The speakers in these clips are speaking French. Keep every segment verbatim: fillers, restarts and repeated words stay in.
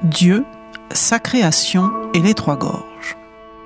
Dieu, sa création et les trois gorges.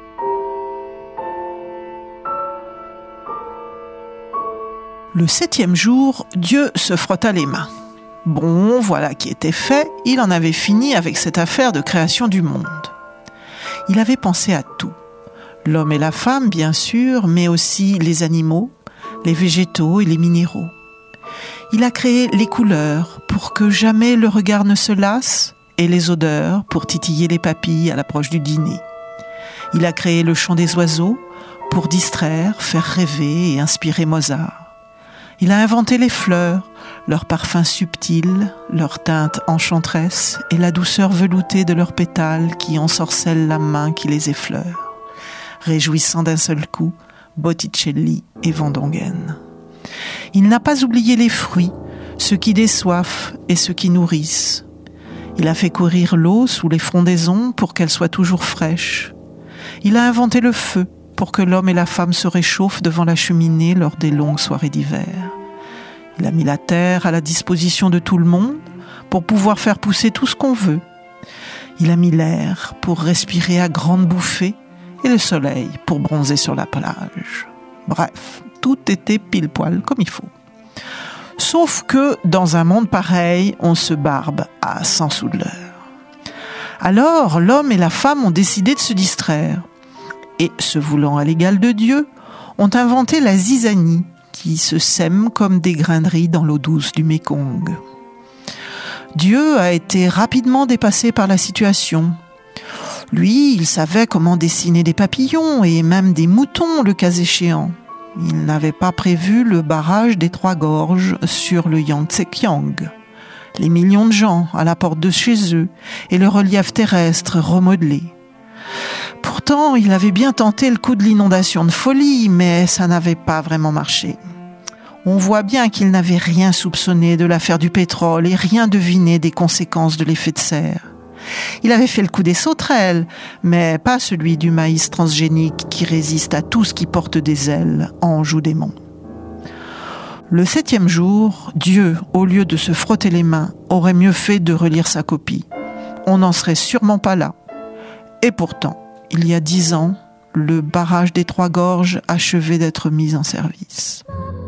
Le septième jour, Dieu se frotta les mains. Bon, voilà qui était fait, il en avait fini avec cette affaire de création du monde. Il avait pensé à tout. L'homme et la femme, bien sûr, mais aussi les animaux, les végétaux et les minéraux. Il a créé les couleurs pour que jamais le regard ne se lasse et les odeurs pour titiller les papilles à l'approche du dîner. Il a créé le chant des oiseaux pour distraire, faire rêver et inspirer Mozart. Il a inventé les fleurs, leurs parfums subtils, leurs teintes enchanteresses et la douceur veloutée de leurs pétales qui ensorcellent la main qui les effleure, réjouissant d'un seul coup Botticelli et Van Dongen. Il n'a pas oublié les fruits, ceux qui déçoivent et ceux qui nourrissent. Il a fait courir l'eau sous les frondaisons pour qu'elle soit toujours fraîche. Il a inventé le feu pour que l'homme et la femme se réchauffent devant la cheminée lors des longues soirées d'hiver. Il a mis la terre à la disposition de tout le monde pour pouvoir faire pousser tout ce qu'on veut. Il a mis l'air pour respirer à grandes bouffées et le soleil pour bronzer sur la plage. Bref, tout était pile poil comme il faut. Sauf que dans un monde pareil, on se barbe à cent sous de l'heure. Alors, l'homme et la femme ont décidé de se distraire. Et, se voulant à l'égal de Dieu, ont inventé la zizanie, qui se sème comme des grains de riz dans l'eau douce du Mékong. Dieu a été rapidement dépassé par la situation. Lui, il savait comment dessiner des papillons et même des moutons le cas échéant. Il n'avait pas prévu le barrage des trois gorges sur le Yangtze-Kiang, les millions de gens à la porte de chez eux et le relief terrestre remodelé. Pourtant, il avait bien tenté le coup de l'inondation de folie, mais ça n'avait pas vraiment marché. On voit bien qu'il n'avait rien soupçonné de l'affaire du pétrole et rien deviné des conséquences de l'effet de serre. Il avait fait le coup des sauterelles, mais pas celui du maïs transgénique qui résiste à tout ce qui porte des ailes, ange ou démon. Le septième jour, Dieu, au lieu de se frotter les mains, aurait mieux fait de relire sa copie. On n'en serait sûrement pas là. Et pourtant, il y a dix ans, le barrage des Trois Gorges achevait d'être mis en service.